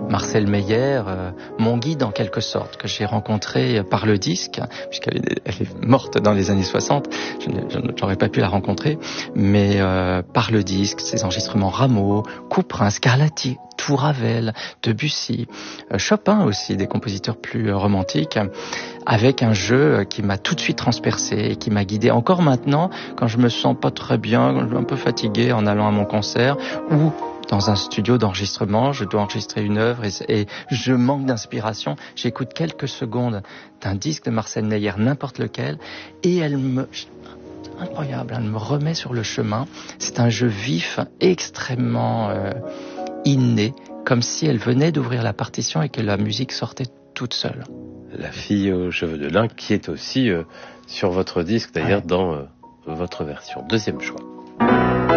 Marcel Meyer, mon guide en quelque sorte, que j'ai rencontré par le disque, puisqu'elle est morte dans les années 60, je n'aurais pas pu la rencontrer, mais par le disque, ses enregistrements Rameau, Couperin, Scarlatti, tout Ravel, Debussy, Chopin aussi, des compositeurs plus romantiques, avec un jeu qui m'a tout de suite transpercé et qui m'a guidé. Encore maintenant, quand je me sens pas très bien, quand je suis un peu fatigué en allant à mon concert, ou dans un studio d'enregistrement, je dois enregistrer une œuvre et je manque d'inspiration, j'écoute quelques secondes d'un disque de Marcel Meyer, n'importe lequel, et incroyable, elle me remet sur le chemin. C'est un jeu vif, extrêmement inné, comme si elle venait d'ouvrir la partition et que la musique sortait toute seule. La fille aux cheveux de lin, qui est aussi sur votre disque, d'ailleurs, dans votre version. Deuxième choix.